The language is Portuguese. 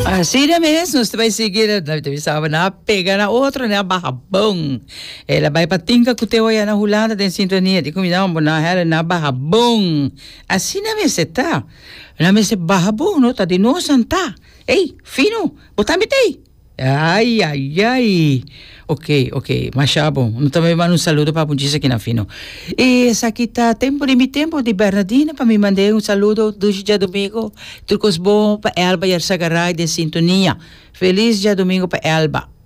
Assim mesmo, você vai seguir, sabe, na pega na outra, na barrabão. Ela vai patinca com o teu aí na hulada de sintonia, de comida, na ela na barrabão. Assim mesmo você tá. Na mesma barrabão, não tá de novo, tá? Ei, fino, botame aí. Ai, ai, ai. Ok, mas já bom. Não também mando um saludo para a Bundisa aqui na Fino. E essa aqui tá tempo de Bernardina para me mandar um saludo do dia domingo. Turcos bom para Elba e Arsagaray de sintonia. Feliz dia domingo para Elba.